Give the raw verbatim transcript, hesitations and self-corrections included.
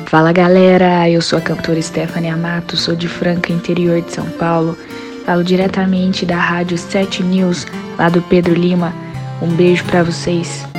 Fala galera, eu sou a cantora Stephanie Amato, sou de Franca, interior de São Paulo. Falo diretamente da Rádio sete News, lá do Pedro Lima. Um beijo pra vocês.